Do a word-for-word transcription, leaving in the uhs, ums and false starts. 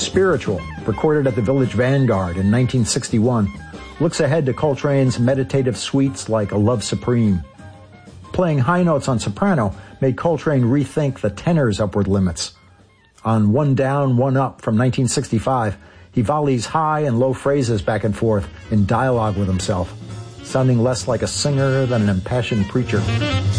Spiritual, recorded at the Village Vanguard in nineteen sixty-one, looks ahead to Coltrane's meditative suites like A Love Supreme. Playing high notes on soprano made Coltrane rethink the tenor's upward limits. On One Down, One Up from nineteen sixty-five, he volleys high and low phrases back and forth in dialogue with himself, sounding less like a singer than an impassioned preacher.